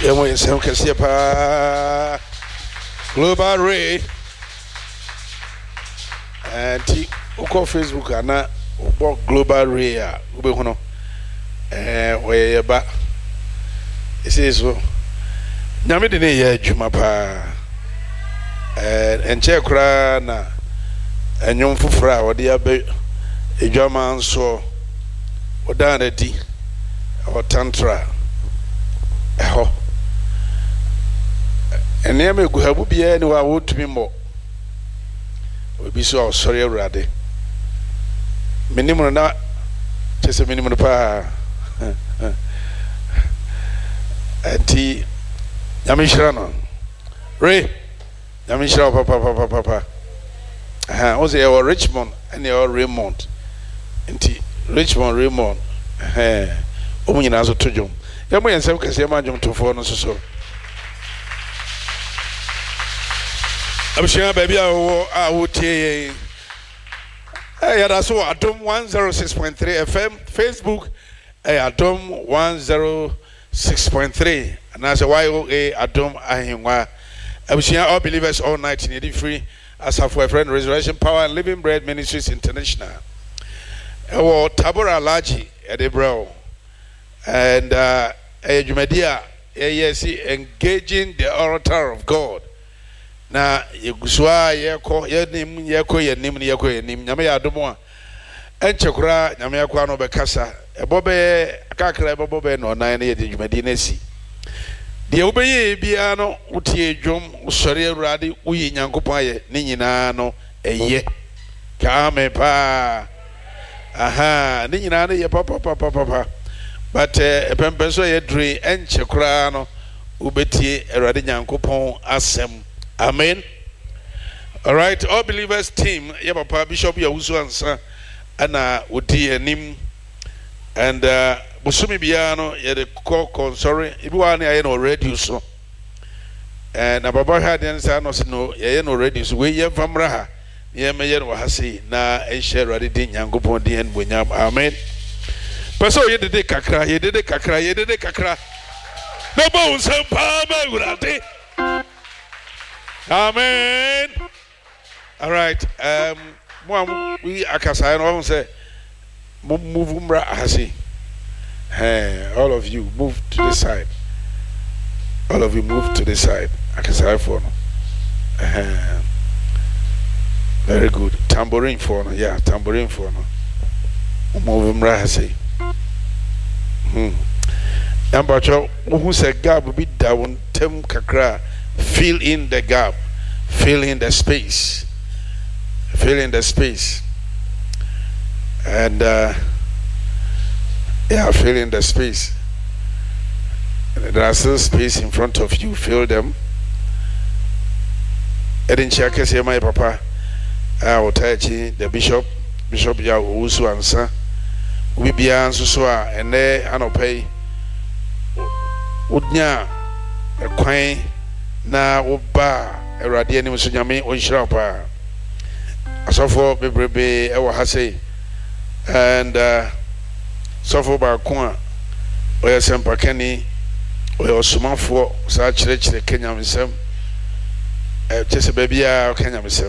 Yamo yesem kese pa Global Ray and uko Facebook ana ubo Global Ray a ube hono oye ba ese so nyame de ne ye adwuma pa enche kura na enyom fufura a wode abe edwama nso odan di o tantra eho ene me guhabu bia ni wa wotumi mo obi so osori awurade menimu na chese menimu pa anti yamishira no Ray yamishira papa oze e Richmond and e Raymond anti Richmond Raymond omunyina so tojom yamo yensem kase ma jom tofo no so abishia baby a wotie that's what Adom 106.3 FM Facebook Adom 106.3 and as a YOA Adom Ahimwa abishia all believers all night in free as a friend Resurrection Power and Living Bread Ministries International Tabora Alaji Edebro and Jumedia yes engaging the orator of God na yeguswa yeko yenim nyame ya domo enchekura nyame yakwa no bekasa ebobe akakra ebobe no nan na yede dwumadi na si de obeye bia no utie dwom usori awurade uyi nyankopon aye ne nyina no eye ka me pa aha ne nyina no ye papa but epempenso ye dre enchekura no ubetie awurade nyankopon asem. Amen. All right, all believers team. Yeah, Papa Bishop Yahusu Ansa, Anna Udi Nim, and Busumi Biano. Yeah, the call. Sorry, if you are no radio so. And Ababa had the answer. No, yeah, no radio. So we have from Raha. Yeah, Mayan Wahasi na share ready din Yangopo di and Winyam. Amen. Paso ye did kakra, ye did kakra. No bones and palmer urate. Amen. All right. We akasa no say move umra hasi. All of you move to the side. All of you move to the side. Akasa for no. Very good. Tambourine for no. Yeah, tambourine for no. Move umra hasi. Ambacho who say gab be down tem kakra. Fill in the gap, fill in the space, and fill in the space. There are still space in front of you. Fill them. Edin Chaka say my papa. Otachi the bishop ya usu ansa. We be anso so and there anopay. Udnya a quain. Na oba erade ani musunyame onhira pa asofo bebrebe e wo hase and sofo ba ko a oya sempakani oya osumafo sa kire Kenya misem chese bebia Kenya misem